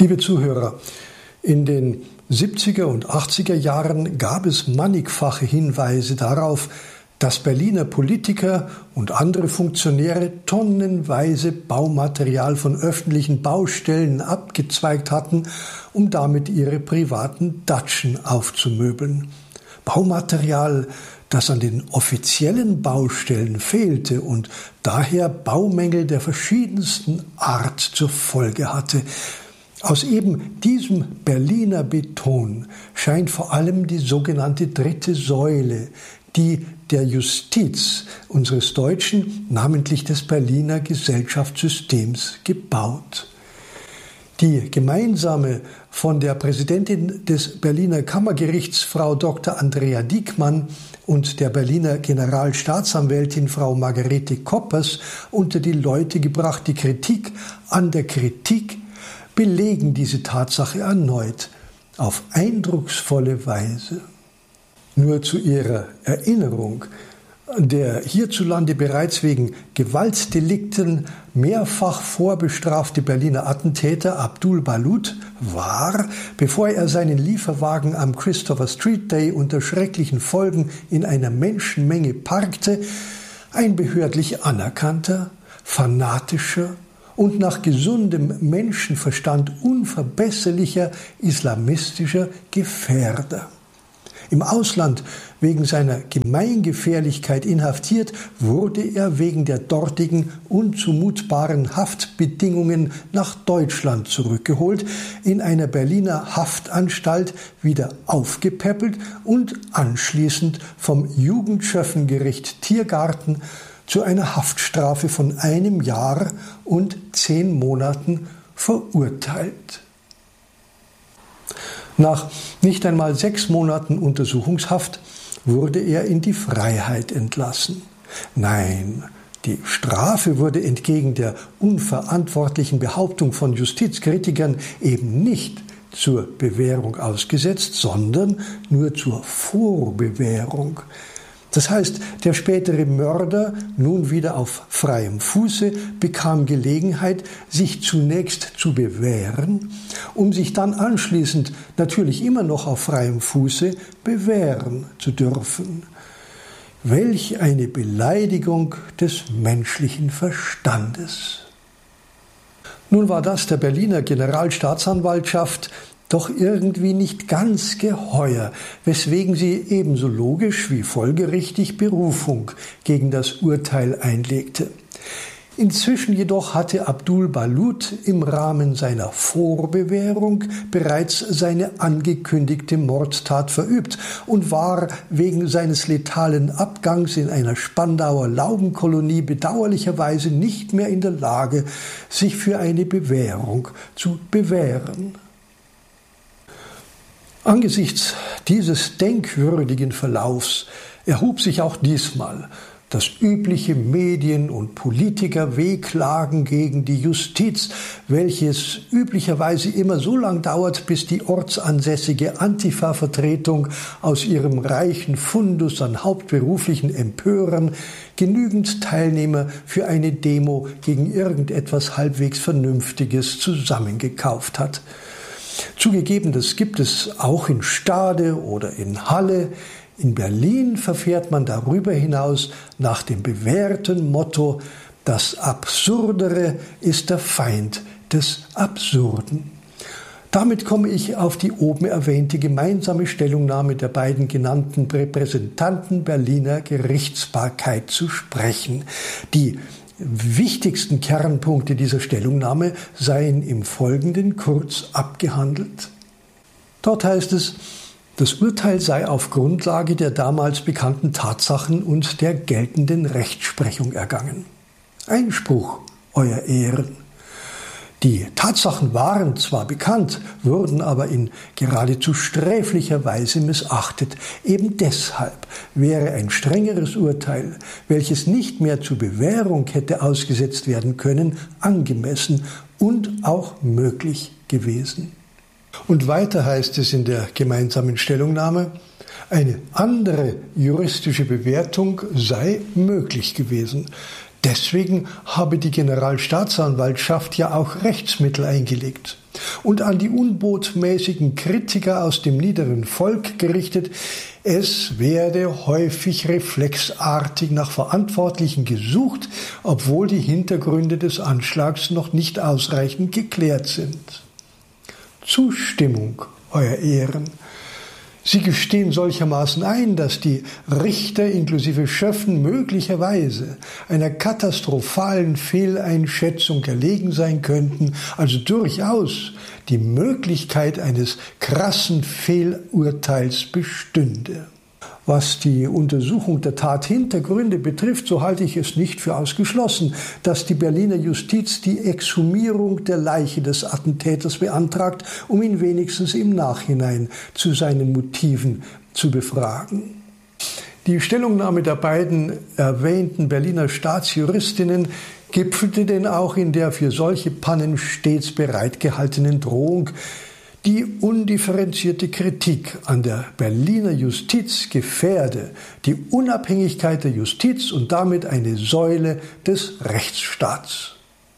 Liebe Zuhörer, in den 70er und 80er Jahren gab es mannigfache Hinweise darauf, dass Berliner Politiker und andere Funktionäre tonnenweise Baumaterial von öffentlichen Baustellen abgezweigt hatten, um damit ihre privaten Datschen aufzumöbeln. Baumaterial, das an den offiziellen Baustellen fehlte und daher Baumängel der verschiedensten Art zur Folge hatte. Aus eben diesem Berliner Beton scheint vor allem die sogenannte dritte Säule, die der Justiz unseres deutschen, namentlich des Berliner Gesellschaftssystems, gebaut. Die gemeinsame von der Präsidentin des Berliner Kammergerichts, Frau Dr. Andrea Diekmann, und der Berliner Generalstaatsanwältin, Frau Margarete Koppers, unter die Leute gebrachte Kritik an der Kritik belegen diese Tatsache erneut auf eindrucksvolle Weise. Nur zu ihrer Erinnerung: Der hierzulande bereits wegen Gewaltdelikten mehrfach vorbestrafte Berliner Attentäter Abdul Balut war, bevor er seinen Lieferwagen am Christopher Street Day unter schrecklichen Folgen in einer Menschenmenge parkte, ein behördlich anerkannter, fanatischer und nach gesundem Menschenverstand unverbesserlicher islamistischer Gefährder. Im Ausland wegen seiner Gemeingefährlichkeit inhaftiert, wurde er wegen der dortigen unzumutbaren Haftbedingungen nach Deutschland zurückgeholt, in einer Berliner Haftanstalt wieder aufgepäppelt und anschließend vom Jugendschöffengericht Tiergarten zu einer Haftstrafe von 1 Jahr und 10 Monaten verurteilt. Nach nicht einmal 6 Monaten Untersuchungshaft wurde er in die Freiheit entlassen. Nein, die Strafe wurde entgegen der unverantwortlichen Behauptung von Justizkritikern eben nicht zur Bewährung ausgesetzt, sondern nur zur Vorbewährung. Das heißt, der spätere Mörder, nun wieder auf freiem Fuße, bekam Gelegenheit, sich zunächst zu bewähren, um sich dann anschließend, natürlich immer noch auf freiem Fuße, bewähren zu dürfen. Welch eine Beleidigung des menschlichen Verstandes! Nun war das der Berliner Generalstaatsanwaltschaft doch irgendwie nicht ganz geheuer, weswegen sie ebenso logisch wie folgerichtig Berufung gegen das Urteil einlegte. Inzwischen jedoch hatte Abdul Balut im Rahmen seiner Vorbewährung bereits seine angekündigte Mordtat verübt und war wegen seines letalen Abgangs in einer Spandauer Laubenkolonie bedauerlicherweise nicht mehr in der Lage, sich für eine Bewährung zu bewähren. Angesichts dieses denkwürdigen Verlaufs erhob sich auch diesmal das übliche Medien- und Politikerwehklagen gegen die Justiz, welches üblicherweise immer so lang dauert, bis die ortsansässige Antifa-Vertretung aus ihrem reichen Fundus an hauptberuflichen Empörern genügend Teilnehmer für eine Demo gegen irgendetwas halbwegs Vernünftiges zusammengekauft hat. Zugegeben, das gibt es auch in Stade oder in Halle. In Berlin verfährt man darüber hinaus nach dem bewährten Motto: Das Absurdere ist der Feind des Absurden. Damit komme ich auf die oben erwähnte gemeinsame Stellungnahme der beiden genannten Repräsentanten Berliner Gerichtsbarkeit zu sprechen. Die wichtigsten Kernpunkte dieser Stellungnahme seien im Folgenden kurz abgehandelt. Dort heißt es: Das Urteil sei auf Grundlage der damals bekannten Tatsachen und der geltenden Rechtsprechung ergangen. Einspruch, Euer Ehren. Die Tatsachen waren zwar bekannt, wurden aber in geradezu sträflicher Weise missachtet. Eben deshalb wäre ein strengeres Urteil, welches nicht mehr zur Bewährung hätte ausgesetzt werden können, angemessen und auch möglich gewesen. Und weiter heißt es in der gemeinsamen Stellungnahme: Eine andere juristische Bewertung sei möglich gewesen. Deswegen habe die Generalstaatsanwaltschaft ja auch Rechtsmittel eingelegt. und an die unbotmäßigen Kritiker aus dem niederen Volk gerichtet, es werde häufig reflexartig nach Verantwortlichen gesucht, obwohl die Hintergründe des Anschlags noch nicht ausreichend geklärt sind. Zustimmung, Euer Ehren. Sie gestehen solchermaßen ein, dass die Richter inklusive Schöffen möglicherweise einer katastrophalen Fehleinschätzung erlegen sein könnten, also durchaus die Möglichkeit eines krassen Fehlurteils bestünde. Was die Untersuchung der Tathintergründe betrifft, so halte ich es nicht für ausgeschlossen, dass die Berliner Justiz die Exhumierung der Leiche des Attentäters beantragt, um ihn wenigstens im Nachhinein zu seinen Motiven zu befragen. Die Stellungnahme der beiden erwähnten Berliner Staatsjuristinnen gipfelte denn auch in der für solche Pannen stets bereitgehaltenen Drohung, die undifferenzierte Kritik an der Berliner Justiz gefährde die Unabhängigkeit der Justiz und damit eine Säule des Rechtsstaats.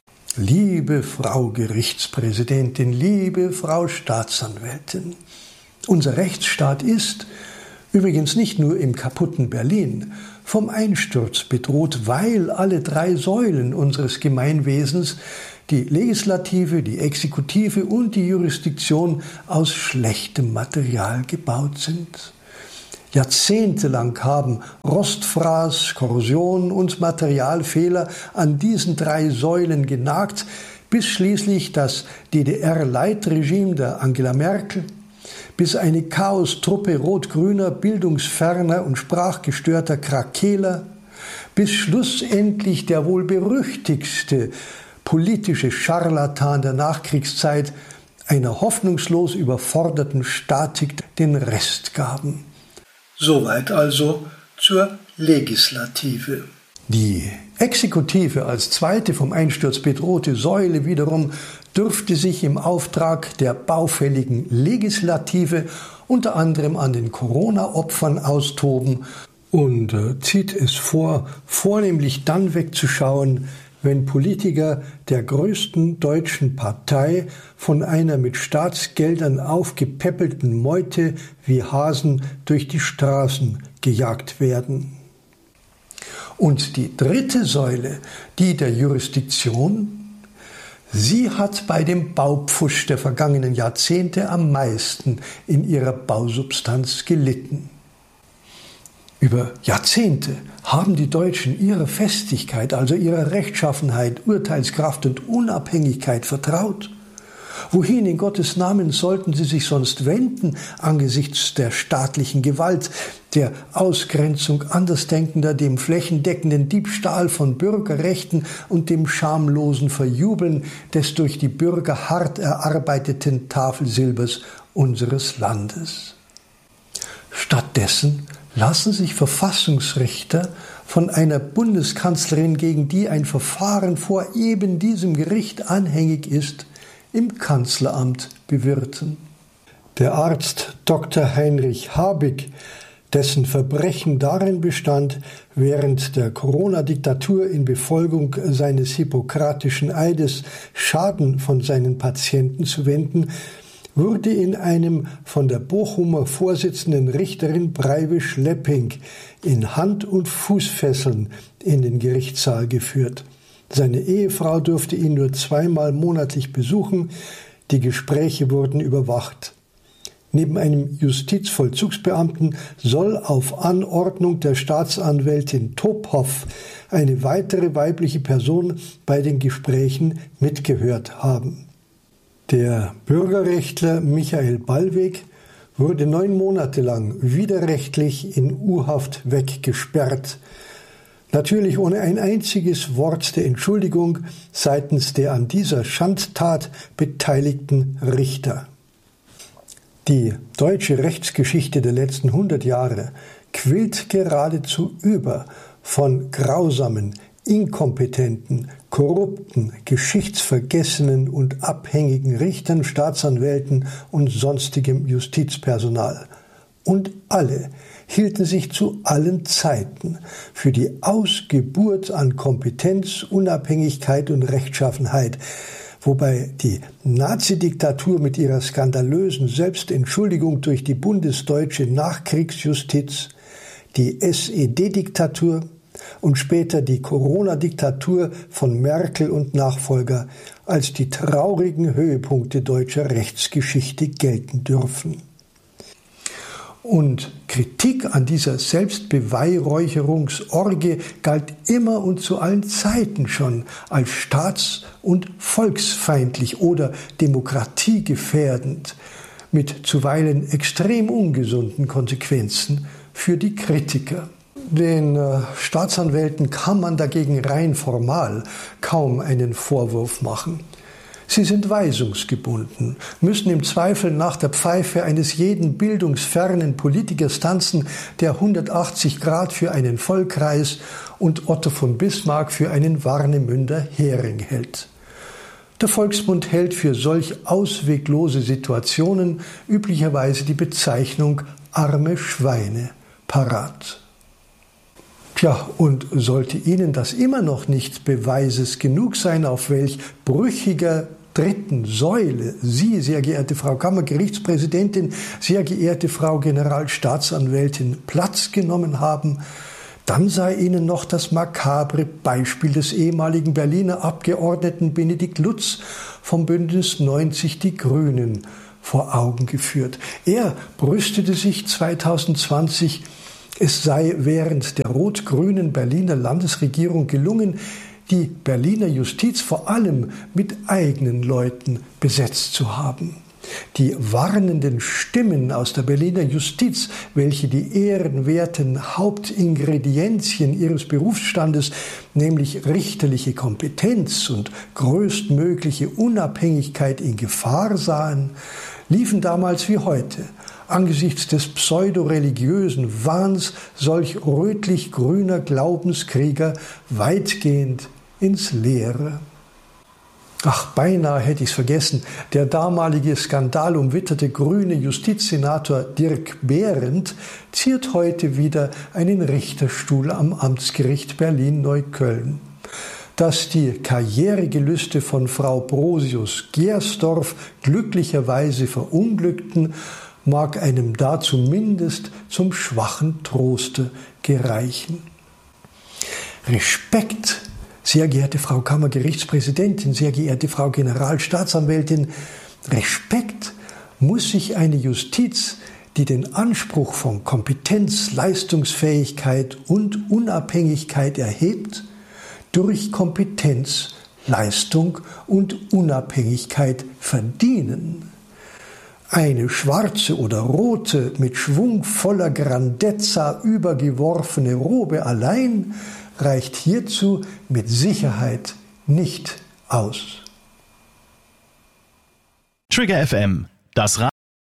Liebe Frau Gerichtspräsidentin, liebe Frau Staatsanwältin, unser Rechtsstaat ist, übrigens nicht nur im kaputten Berlin, vom Einsturz bedroht, weil alle drei Säulen unseres Gemeinwesens, die Legislative, die Exekutive und die Jurisdiktion, aus schlechtem Material gebaut sind. Jahrzehntelang haben Rostfraß, Korrosion und Materialfehler an diesen drei Säulen genagt, bis schließlich das DDR-Leitregime der Angela Merkel, bis eine Chaostruppe rot-grüner, bildungsferner und sprachgestörter Krakeler, bis schlussendlich der wohl berüchtigste politische Scharlatan der Nachkriegszeit einer hoffnungslos überforderten Statik den Rest gaben. Soweit also zur Legislative. Die Exekutive als zweite vom Einsturz bedrohte Säule wiederum dürfte sich im Auftrag der baufälligen Legislative unter anderem an den Corona-Opfern austoben und zieht es vor, vornehmlich dann wegzuschauen, wenn Politiker der größten deutschen Partei von einer mit Staatsgeldern aufgepäppelten Meute wie Hasen durch die Straßen gejagt werden. Und die dritte Säule, die der Jurisdiktion, sie hat bei dem Baupfusch der vergangenen Jahrzehnte am meisten in ihrer Bausubstanz gelitten. Über Jahrzehnte haben die Deutschen ihrer Festigkeit, also ihrer Rechtschaffenheit, Urteilskraft und Unabhängigkeit vertraut. Wohin in Gottes Namen sollten sie sich sonst wenden angesichts der staatlichen Gewalt, der Ausgrenzung Andersdenkender, dem flächendeckenden Diebstahl von Bürgerrechten und dem schamlosen Verjubeln des durch die Bürger hart erarbeiteten Tafelsilbers unseres Landes? Stattdessen lassen sich Verfassungsrichter von einer Bundeskanzlerin, gegen die ein Verfahren vor eben diesem Gericht anhängig ist, im Kanzleramt bewirten. Der Arzt Dr. Heinrich Habig, dessen Verbrechen darin bestand, während der Corona-Diktatur in Befolgung seines hippokratischen Eides Schaden von seinen Patienten zu wenden, wurde in einem von der Bochumer Vorsitzenden Richterin Breivisch-Lepping in Hand- und Fußfesseln in den Gerichtssaal geführt. Seine Ehefrau durfte ihn nur zweimal monatlich besuchen, die Gespräche wurden überwacht. Neben einem Justizvollzugsbeamten soll auf Anordnung der Staatsanwältin Tophoff eine weitere weibliche Person bei den Gesprächen mitgehört haben. Der Bürgerrechtler Michael Ballweg wurde 9 Monate lang widerrechtlich in U-Haft weggesperrt. Natürlich ohne ein einziges Wort der Entschuldigung seitens der an dieser Schandtat beteiligten Richter. Die deutsche Rechtsgeschichte der letzten 100 Jahre quillt geradezu über von grausamen, inkompetenten, korrupten, geschichtsvergessenen und abhängigen Richtern, Staatsanwälten und sonstigem Justizpersonal. Und alle hielten sich zu allen Zeiten für die Ausgeburt an Kompetenz, Unabhängigkeit und Rechtschaffenheit, wobei die Nazidiktatur mit ihrer skandalösen Selbstentschuldigung durch die bundesdeutsche Nachkriegsjustiz, die SED-Diktatur und später die Corona-Diktatur von Merkel und Nachfolger als die traurigen Höhepunkte deutscher Rechtsgeschichte gelten dürfen. Und Kritik an dieser Selbstbeweihräucherungsorgie galt immer und zu allen Zeiten schon als staats- und volksfeindlich oder demokratiegefährdend, mit zuweilen extrem ungesunden Konsequenzen für die Kritiker. Den Staatsanwälten kann man dagegen rein formal kaum einen Vorwurf machen. Sie sind weisungsgebunden, müssen im Zweifel nach der Pfeife eines jeden bildungsfernen Politikers tanzen, der 180 Grad für einen Vollkreis und Otto von Bismarck für einen Warnemünder Hering hält. Der Volksmund hält für solch ausweglose Situationen üblicherweise die Bezeichnung arme Schweine parat. Tja, und sollte Ihnen das immer noch nicht Beweises genug sein, auf welch brüchiger dritten Säule Sie, sehr geehrte Frau Kammergerichtspräsidentin, sehr geehrte Frau Generalstaatsanwältin, Platz genommen haben, dann sei Ihnen noch das makabre Beispiel des ehemaligen Berliner Abgeordneten Benedikt Lutz vom Bündnis 90 Die Grünen vor Augen geführt. Er brüstete sich 2020, es sei während der rot-grünen Berliner Landesregierung gelungen, die Berliner Justiz vor allem mit eigenen Leuten besetzt zu haben. Die warnenden Stimmen aus der Berliner Justiz, welche die ehrenwerten Hauptingredienzien ihres Berufsstandes, nämlich richterliche Kompetenz und größtmögliche Unabhängigkeit in Gefahr sahen, liefen damals wie heute angesichts des pseudoreligiösen Wahns solch rötlich-grüner Glaubenskrieger weitgehend ins Leere. Ach, beinahe hätte ich es vergessen. Der damalige skandalumwitterte grüne Justizsenator Dirk Behrendt ziert heute wieder einen Richterstuhl am Amtsgericht Berlin-Neukölln. Dass die Karrieregelüste von Frau Brosius-Gersdorf glücklicherweise verunglückten, mag einem da zumindest zum schwachen Troste gereichen. Respekt, sehr geehrte Frau Kammergerichtspräsidentin, sehr geehrte Frau Generalstaatsanwältin, Respekt muss sich eine Justiz, die den Anspruch von Kompetenz, Leistungsfähigkeit und Unabhängigkeit erhebt, durch Kompetenz, Leistung und Unabhängigkeit verdienen. Eine schwarze oder rote, mit schwungvoller Grandezza übergeworfene Robe allein reicht hierzu mit Sicherheit nicht aus. Trigger FM, das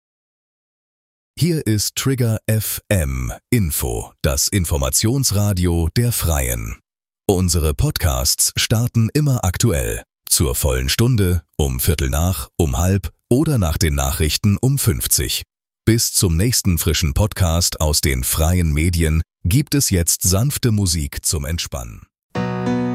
Hier ist Trigger FM Info, das Informationsradio der Freien. Unsere Podcasts starten immer aktuell, zur vollen Stunde, um 15:15, um 16:30 oder nach den Nachrichten um 50. Bis zum nächsten frischen Podcast aus den freien Medien gibt es jetzt sanfte Musik zum Entspannen.